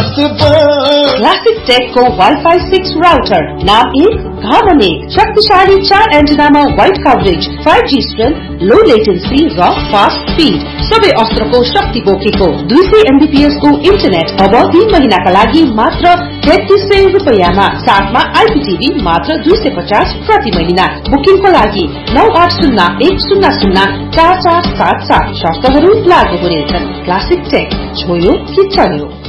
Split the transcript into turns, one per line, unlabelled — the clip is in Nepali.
क्लासिक टेकको वाइफाई 6 राउटर नाम 1 घाम 1 शक्तिशाली 4 एन्टेनामा वाइड कभरेज 5G स्ट्रेन्थ लो लेटेन्सी र फास्ट स्पिड सबै अस्त्रको शक्ति बोकेको 200 Mbps को इन्टरनेट अब 3 महिनाका लागि मात्र 3300 रुपैयाँमा साथमा आइपीटीभी मात्र 250 प्रति महिना बुकिङको लागि 9801004477 शर्तहरू लागू हुनेछन् क्लासिक टेक छोयो कि चल्यो